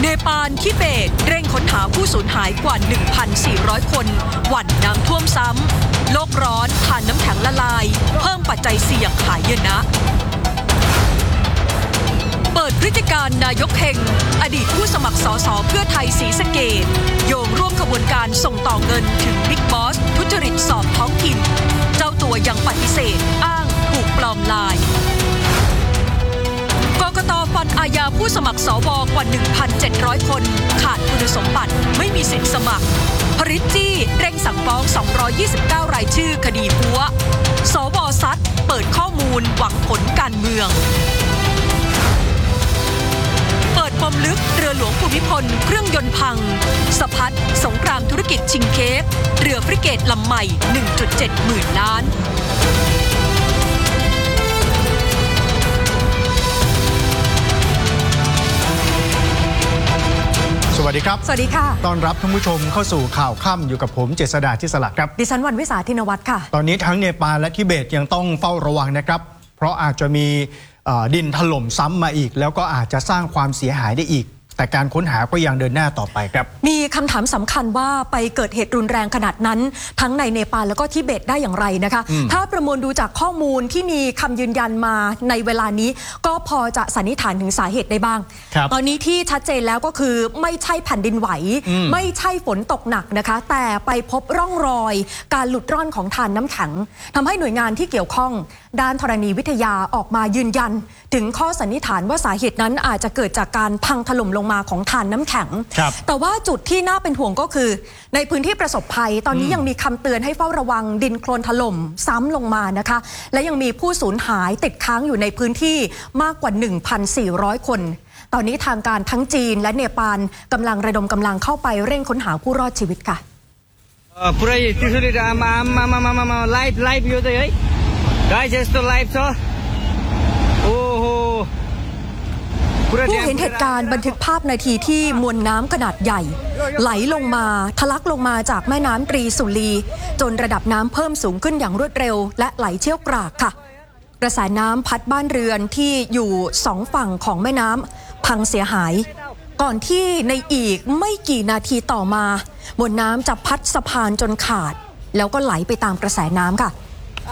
เนปาลทิเบตเร่งค้นหาผู้สูญหายกว่า 1,400 คนหวั่นน้ำท่วมซ้ำโลกร้อนทานน้ำแข็งละลายเพิ่มปัจจัยเสี่ยงหายนะเปิดพฤติการนายกเฮงอดีตผู้สมัครสสเพื่อไทยศรีสะเกษโยงร่วมขบวนการส่งต่อเงินถึงบิ๊กบอสทุจริตสอบท้องถิ่นเจ้าตัวยังปฏิเสธอ้างถูกปลอมลายกกต.ฟันอาญาผู้สมัครสวกว่า 1,700 คนขาดคุณสมบัติไม่มีสิทธิสมัครพริตจี้เร่งสั่งฟ้อง229รายชื่อคดีพัวสว.ซัดเปิดข้อมูลหวังผลการเมืองเปิดปมลึกเรือหลวงภูมิพลเครื่องยนต์พังสะพัดสงครามธุรกิจชิงเค้กเรือฟริเกตลำใหม่ 1.7 หมื่นล้านสวัสดีครับสวัสดีค่ะต้อนรับท่านผู้ชมเข้าสู่ข่าวค่ำอยู่กับผมเจษฎาธิสลักครับดิฉันวรรณวิสาธินวัฒน์ค่ะตอนนี้ทั้งเนปาลและทิเบตยังต้องเฝ้าระวังนะครับเพราะอาจจะมีดินถล่มซ้ำมาอีกแล้วก็อาจจะสร้างความเสียหายได้อีกแต่การค้นหาก็ยังเดินหน้าต่อไปครับมีคำถามสำคัญว่าไปเกิดเหตุรุนแรงขนาดนั้นทั้งในเนปาลแล้วก็ทิเบตได้อย่างไรนะคะถ้าประมวลดูจากข้อมูลที่มีคำยืนยันมาในเวลานี้ก็พอจะสันนิษฐานถึงสาเหตุได้บ้างตอนนี้ที่ชัดเจนแล้วก็คือไม่ใช่แผ่นดินไหวไม่ใช่ฝนตกหนักนะคะแต่ไปพบร่องรอยการหลุดร่อนของธารน้ำแข็งทำให้หน่วยงานที่เกี่ยวข้องด้านธรณีวิทยาออกมายืนยันถึงข้อสันนิษฐานว่าสาเหตุนั้นอาจจะเกิดจากการพังถล่มลงมาของธารน้ำแข็งแต่ว่าจุดที่น่าเป็นห่วงก็คือในพื้นที่ประสบภัยตอนนี้ยังมีคำเตือนให้เฝ้าระวังดินโคลนถล่มซ้ำลงมานะคะและยังมีผู้สูญหายติดค้างอยู่ในพื้นที่มากกว่า 1,400 คนตอนนี้ทางการทั้งจีนและเนปาลกำลังระดมกำลังเข้าไปเร่งค้นหาผู้รอดชีวิตค่ะ liveอยู่เลยguys just live so ผู้เห็นเหตุการณ์บันทึกภาพนาทีที่มวลน้ำขนาดใหญ่ไหลลงมาทะลักลงมาจากแม่น้ำตรีสุรีจนระดับน้ำเพิ่มสูงขึ้นอย่างรวดเร็วและไหลเชี่ยวกรากค่ะกระแสน้ำพัดบ้านเรือนที่อยู่สองฝั่งของแม่น้ำพังเสียหายก่อนที่ในอีกไม่กี่นาทีต่อมามวลน้ำจะพัดสะพานจนขาดแล้วก็ไหลไปตามกระแสน้ำค่ะ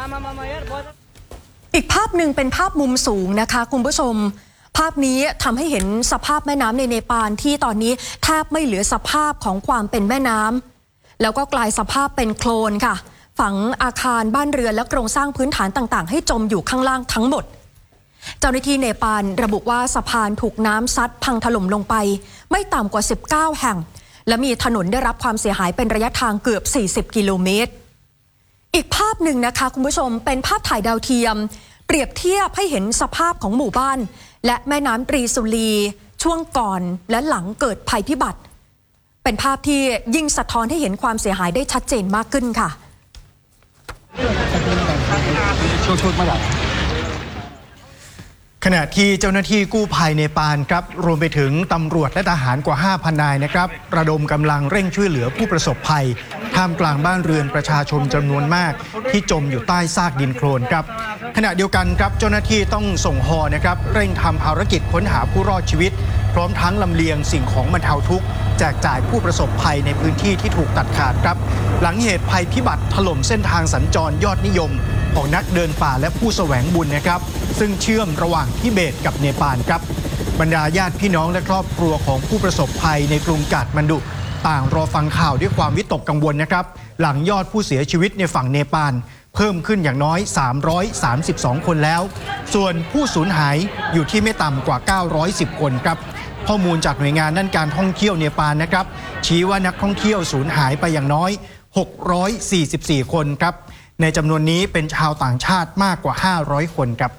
อีกภาพหนึ่งเป็นภาพมุมสูงนะคะคุณผู้ชมภาพนี้ทำให้เห็นสภาพแม่น้ำในเนปาลที่ตอนนี้แทบไม่เหลือสภาพของความเป็นแม่น้ำแล้วก็กลายสภาพเป็นโคลนค่ะฝังอาคารบ้านเรือนและโครงสร้างพื้นฐานต่างๆให้จมอยู่ข้างล่างทั้งหมดเจ้าหน้าที่เนปาลระบุว่าสะพานถูกน้ำซัดพังถล่มลงไปไม่ต่ำกว่า19แห่งและมีถนนได้รับความเสียหายเป็นระยะทางเกือบ40กิโลเมตรอีกภาพหนึ่งนะคะคุณผู้ชมเป็นภาพถ่ายดาวเทียมเปรียบเทียบให้เห็นสภาพของหมู่บ้านและแม่น้ำตรีสุรีช่วงก่อนและหลังเกิดภัยพิบัติเป็นภาพที่ยิ่งสะท้อนให้เห็นความเสียหายได้ชัดเจนมากขึ้นค่ะขณะที่เจ้าหน้าที่กู้ภัยเนปาลครับรวมไปถึงตำรวจและทหารกว่า 5,000 นายนะครับระดมกำลังเร่งช่วยเหลือผู้ประสบภัยท่ามกลางบ้านเรือนประชาชนจำนวนมากที่จมอยู่ใต้ซากดินโคลนครับขณะเดียวกันครับเจ้าหน้าที่ต้องส่งฮอนะครับเร่งทำภารกิจค้นหาผู้รอดชีวิตพร้อมทั้งลำเลียงสิ่งของบรรเทาทุกข์แจกจ่ายผู้ประสบภัยในพื้นที่ที่ถูกตัดขาดครับหลังเหตุภัยพิบัติถล่มเส้นทางสัญจรยอดนิยมของนักเดินป่าและผู้แสวงบุญนะครับซึ่งเชื่อมระหว่างทิเบตกับเนปาลครับบรรดาญาติพี่น้องและครอบครัวของผู้ประสบภัยในกรุงกาฐมานดุต่างรอฟังข่าวด้วยความวิตกกังวลนะครับหลังยอดผู้เสียชีวิตในฝั่งเนปาลเพิ่มขึ้นอย่างน้อย332คนแล้วส่วนผู้สูญหายอยู่ที่ไม่ต่ำกว่า910คนครับข้อมูลจากหน่วยงานด้านการท่องเที่ยวเนปาลนะครับชี้ว่านักท่องเที่ยวสูญหายไปอย่างน้อย644คนครับในจำนวนนี้เป็นชาวต่างชาติมากกว่า500คนครับ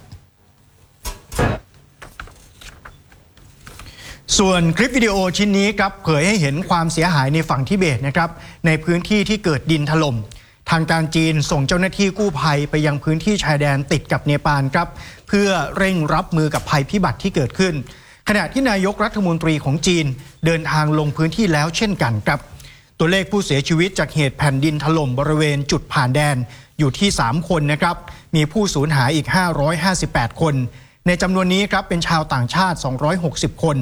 ส่วนคลิปวิดีโอชิ้นนี้ครับเผยให้เห็นความเสียหายในฝั่งทิเบตนะครับในพื้นที่ที่เกิดดินถล่มทางการจีนส่งเจ้าหน้าที่กู้ภัยไปยังพื้นที่ชายแดนติดกับเนปาลครับเพื่อเร่งรับมือกับภัยพิบัติที่เกิดขึ้นขณะที่นายกรัฐมนตรีของจีนเดินทางลงพื้นที่แล้วเช่นกันครับตัวเลขผู้เสียชีวิตจากเหตุแผ่นดินถล่มบริเวณจุดผ่านแดนอยู่ที่3คนนะครับมีผู้สูญหายอีก558คนในจำนวนนี้ครับเป็นชาวต่างชาติ260คน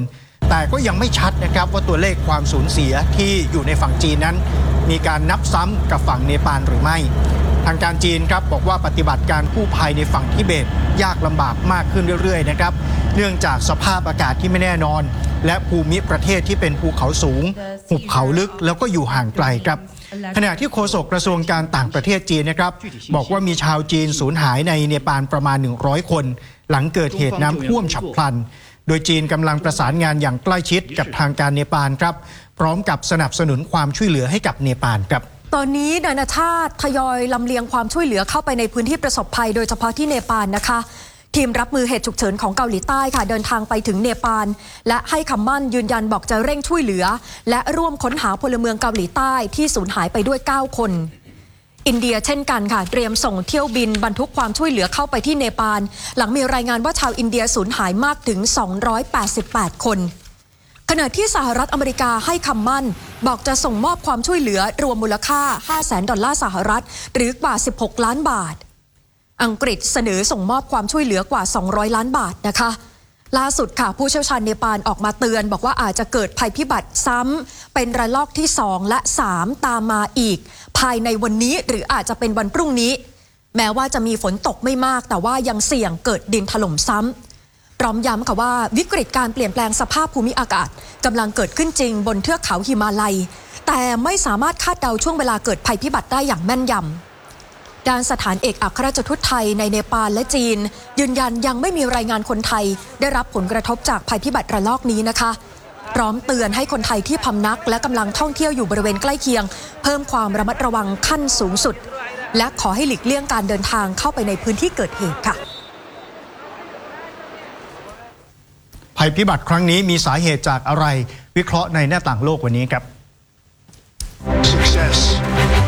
แต่ก็ยังไม่ชัดนะครับว่าตัวเลขความสูญเสียที่อยู่ในฝั่งจีนนั้นมีการนับซ้ำกับฝั่งเนปาลหรือไม่ทางการจีนครับบอกว่าปฏิบัติการกู้ภัยในฝั่งทิเบตยากลำบากมากขึ้นเรื่อยๆนะครับเนื่องจากสภาพอากาศที่ไม่แน่นอนและภูมิประเทศที่เป็นภูเขาสูงหุบเขาลึกแล้วก็อยู่ห่างไกลครับขณะที่โฆษกกระทรวงการต่างประเทศจีนนะครับบอกว่ามีชาวจีนสูญหายในเนปาลประมาณ100คนหลังเกิดเหตุน้ำท่วมฉับพลันโดยจีนกำลังประสานงานอย่างใกล้ชิดกับทางการเนปาลครับพร้อมกับสนับสนุนความช่วยเหลือให้กับเนปาลครับตอนนี้นานาชาติทยอยลำเลียงความช่วยเหลือเข้าไปในพื้นที่ประสบภัยโดยเฉพาะที่เนปาลนะคะทีมรับมือเหตุฉุกเฉินของเกาหลีใต้ค่ะเดินทางไปถึงเนปาลและให้คำมั่นยืนยันบอกจะเร่งช่วยเหลือและร่วมค้นหาพลเมืองเกาหลีใต้ที่สูญหายไปด้วย9คนอินเดียเช่นกันค่ะเตรียมส่งเที่ยวบินบรรทุกความช่วยเหลือเข้าไปที่เนปาลหลังมีรายงานว่าชาวอินเดียสูญหายมากถึง288คนขณะที่สหรัฐอเมริกาให้คำมั่นบอกจะส่งมอบความช่วยเหลือรวมมูลค่า 500,000 ดอลลาร์สหรัฐหรือกว่า16ล้านบาทอังกฤษเสนอส่งมอบความช่วยเหลือกว่า200ล้านบาทนะคะล่าสุดค่ะผู้เชี่ยวชาญเนปาลออกมาเตือนบอกว่าอาจจะเกิดภัยพิบัติซ้ำเป็นระลอกที่2และ3ตามมาอีกภายในวันนี้หรืออาจจะเป็นวันพรุ่งนี้แม้ว่าจะมีฝนตกไม่มากแต่ว่ายังเสี่ยงเกิดดินถล่มซ้ำพร้อมย้ำค่ะว่าวิกฤตการเปลี่ยนแปลงสภาพภูมิอากาศกำลังเกิดขึ้นจริงบนเทือกเขาหิมาลัยแต่ไม่สามารถคาดเดาช่วงเวลาเกิดภัยพิบัติได้อย่างแม่นยำด้านสถานเอกอัครราชทูตไทยในเนปาลและจีนยืนยันยังไม่มีรายงานคนไทยได้รับผลกระทบจากภัยพิบัติระลอกนี้นะคะพร้อมเตือนให้คนไทยที่พำนักและกำลังท่องเที่ยวอยู่บริเวณใกล้เคียงเพิ่มความระมัดระวังขั้นสูงสุดและขอให้หลีกเลี่ยงการเดินทางเข้าไปในพื้นที่เกิดเหตุค่ะภัยพิบัติครั้งนี้มีสาเหตุจากอะไรวิเคราะห์ในหน้าต่างโลกวันนี้ครับ Success